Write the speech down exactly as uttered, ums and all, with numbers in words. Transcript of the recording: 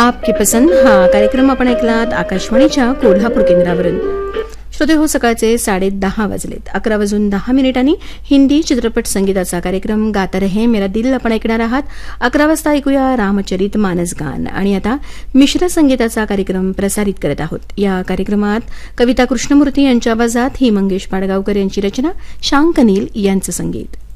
आपकी पसंद हा कार्यक्रम आपण ऐकलात आकाशवाणीच्या कोल्हापूर केंद्रावरून. श्रोते हो, सकाळचे साडे दहा वाजलेत. अकरा वाजून दहा मिनिटांनी हिंदी चित्रपट संगीताचा कार्यक्रम गाता रहे मेरा दिल आपण ऐकणार आहात. अकरा वाजता ऐकूया रामचरित मानस गान. आणि आता मिश्र संगीताचा कार्यक्रम प्रसारित करत आहोत. या कार्यक्रमात कविता कृष्णमूर्ती यांच्या आवाजात ही मंगेश पाडगावकर यांची रचना, शांकनील यांचं संगीत.